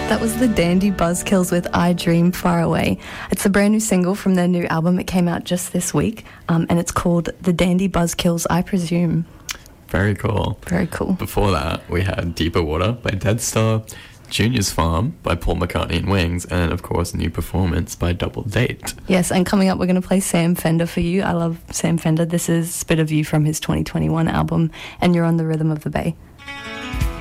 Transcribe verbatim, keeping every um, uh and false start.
That was the Dandy Buzzkills with I Dream Far Away. It's a brand new single from their new album. It came out just this week, um, and it's called The Dandy Buzzkills, I Presume. Very cool. Very cool. Before that, we had Deeper Water by Dead Star, Junior's Farm by Paul McCartney and Wings, and of course, New Performance by Double Date. Yes, and coming up, we're going to play Sam Fender for you. I love Sam Fender. This is Spit of You from his twenty twenty-one album, and you're on the Rhythm of the Bay.